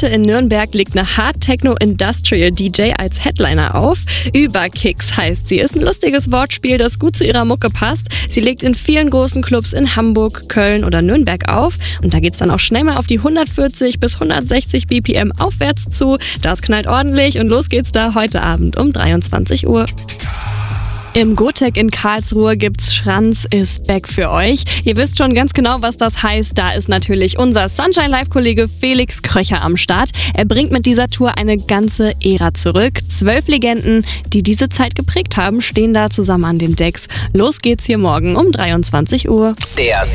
heute in Nürnberg legt eine Hard-Techno-Industrial-DJ als Headliner auf. Überkicks heißt sie. Ist ein lustiges Wortspiel, das gut zu ihrer Mucke passt. Sie legt in vielen großen Clubs in Hamburg, Köln oder Nürnberg auf. Und da geht's dann auch schnell mal auf die 140 bis 160 BPM aufwärts zu. Das knallt ordentlich und los geht's da heute Abend um 23 Uhr. Im Gotec in Karlsruhe gibt's Schranz ist back für euch. Ihr wisst schon ganz genau, was das heißt. Da ist natürlich unser Sunshine Live-Kollege Felix Kröcher am Start. Er bringt mit dieser Tour eine ganze Ära zurück. 12 Legenden, die diese Zeit geprägt haben, stehen da zusammen an den Decks. Los geht's hier morgen um 23 Uhr.